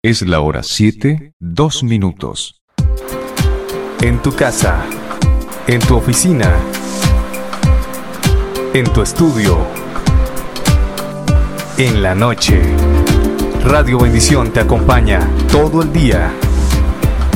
Es la hora 7, 2 minutos. En tu casa, en tu oficina, en tu estudio, en la noche. Radio Bendición te acompaña todo el día.